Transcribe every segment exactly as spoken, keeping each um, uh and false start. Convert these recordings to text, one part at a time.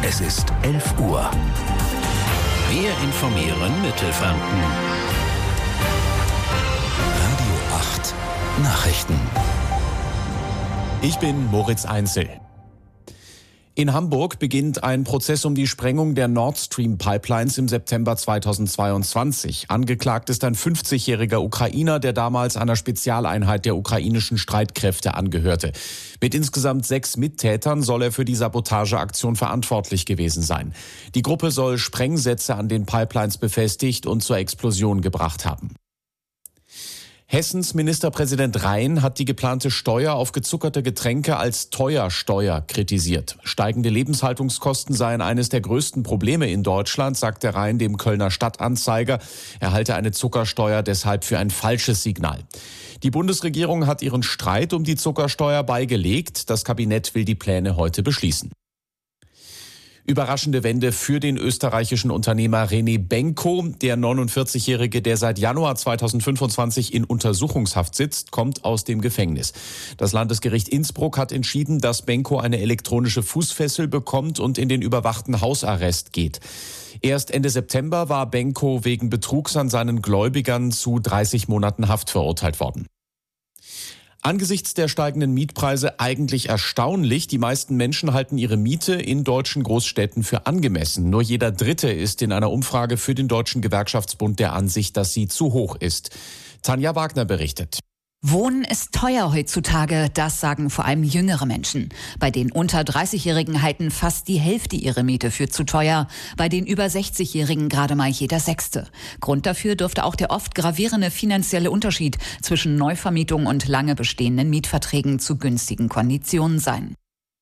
Es ist elf Uhr. Wir informieren Mittelfranken. Radio acht Nachrichten. Ich bin Moritz Einzel. In Hamburg beginnt ein Prozess um die Sprengung der Nord Stream Pipelines im September zweitausendzweiundzwanzig. Angeklagt ist ein fünfzigjähriger Ukrainer, der damals einer Spezialeinheit der ukrainischen Streitkräfte angehörte. Mit insgesamt sechs Mittätern soll er für die Sabotageaktion verantwortlich gewesen sein. Die Gruppe soll Sprengsätze an den Pipelines befestigt und zur Explosion gebracht haben. Hessens Ministerpräsident Rhein hat die geplante Steuer auf gezuckerte Getränke als Teuersteuer kritisiert. Steigende Lebenshaltungskosten seien eines der größten Probleme in Deutschland, sagte Rhein dem Kölner Stadtanzeiger. Er halte eine Zuckersteuer deshalb für ein falsches Signal. Die Bundesregierung hat ihren Streit um die Zuckersteuer beigelegt. Das Kabinett will die Pläne heute beschließen. Überraschende Wende für den österreichischen Unternehmer René Benko. Der neunundvierzigjährige, der seit Januar zweitausendfünfundzwanzig in Untersuchungshaft sitzt, kommt aus dem Gefängnis. Das Landesgericht Innsbruck hat entschieden, dass Benko eine elektronische Fußfessel bekommt und in den überwachten Hausarrest geht. Erst Ende September war Benko wegen Betrugs an seinen Gläubigern zu dreißig Monaten Haft verurteilt worden. Angesichts der steigenden Mietpreise eigentlich erstaunlich. Die meisten Menschen halten ihre Miete in deutschen Großstädten für angemessen. Nur jeder Dritte ist in einer Umfrage für den Deutschen Gewerkschaftsbund der Ansicht, dass sie zu hoch ist. Tanja Wagner berichtet. Wohnen ist teuer heutzutage, das sagen vor allem jüngere Menschen. Bei den unter dreißigjährigen halten fast die Hälfte ihre Miete für zu teuer, bei den über sechzigjährigen gerade mal jeder Sechste. Grund dafür dürfte auch der oft gravierende finanzielle Unterschied zwischen Neuvermietung und lange bestehenden Mietverträgen zu günstigen Konditionen sein.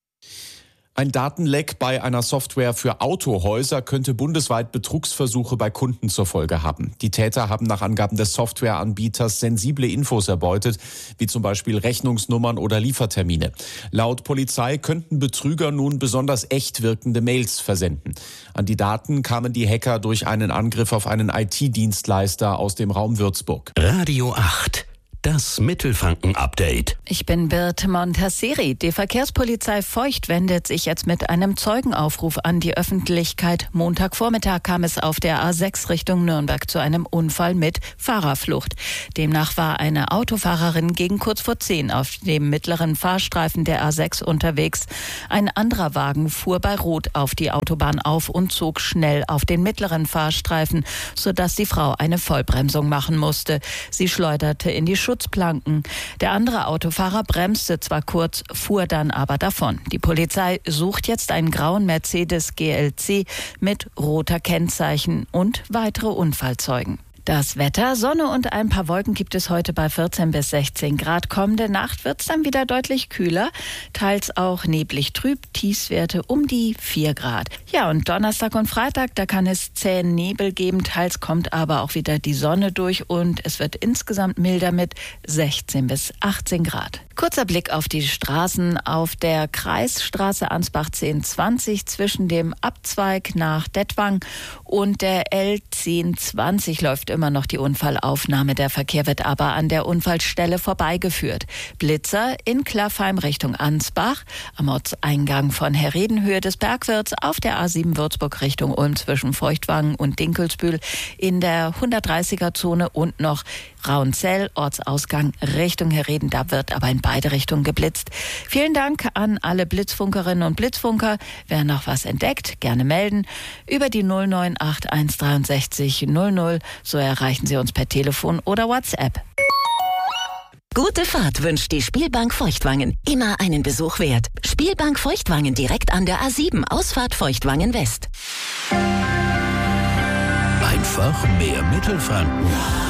Ein Datenleck bei einer Software für Autohäuser könnte bundesweit Betrugsversuche bei Kunden zur Folge haben. Die Täter haben nach Angaben des Softwareanbieters sensible Infos erbeutet, wie zum Beispiel Rechnungsnummern oder Liefertermine. Laut Polizei könnten Betrüger nun besonders echt wirkende Mails versenden. An die Daten kamen die Hacker durch einen Angriff auf einen I T-Dienstleister aus dem Raum Würzburg. Radio acht. Das Mittelfranken-Update. Ich bin Birte Montasseri. Die Verkehrspolizei Feucht wendet sich jetzt mit einem Zeugenaufruf an die Öffentlichkeit. Montagvormittag kam es auf der A sechs Richtung Nürnberg zu einem Unfall mit Fahrerflucht. Demnach war eine Autofahrerin gegen kurz vor zehn auf dem mittleren Fahrstreifen der A sechs unterwegs. Ein anderer Wagen fuhr bei Rot auf die Autobahn auf und zog schnell auf den mittleren Fahrstreifen, sodass die Frau eine Vollbremsung machen musste. Sie schleuderte in die Schutzplanken. Der andere Autofahrer bremste zwar kurz, fuhr dann aber davon. Die Polizei sucht jetzt einen grauen Mercedes G L C mit roter Kennzeichen und weitere Unfallzeugen. Das Wetter, Sonne und ein paar Wolken gibt es heute bei vierzehn bis sechzehn Grad. Kommende Nacht wird es dann wieder deutlich kühler, teils auch neblig trüb, Tiefstwerte um die vier Grad. Ja, und Donnerstag und Freitag, da kann es zähen Nebel geben, teils kommt aber auch wieder die Sonne durch und es wird insgesamt milder mit sechzehn bis achtzehn Grad. Kurzer Blick auf die Straßen. Auf der Kreisstraße Ansbach zehn zwanzig zwischen dem Abzweig nach Dettwang und der L zehn zwanzig läuft immer noch die Unfallaufnahme. Der Verkehr wird aber an der Unfallstelle vorbeigeführt. Blitzer in Klaffheim Richtung Ansbach, am Ortseingang von Herredenhöhe des Bergwirts auf der A sieben Würzburg Richtung Ulm zwischen Feuchtwangen und Dinkelsbühl in der hundertdreißiger-Zone und noch Rauenzell, Ortsausgang Richtung Herreden. Da wird aber in beide Richtungen geblitzt. Vielen Dank an alle Blitzfunkerinnen und Blitzfunker. Wer noch was entdeckt, gerne melden. Über die null neun acht eins sechs drei null null. So erreichen Sie uns per Telefon oder WhatsApp. Gute Fahrt wünscht die Spielbank Feuchtwangen. Immer einen Besuch wert. Spielbank Feuchtwangen direkt an der A sieben, Ausfahrt Feuchtwangen West. Einfach mehr Mittelfranken.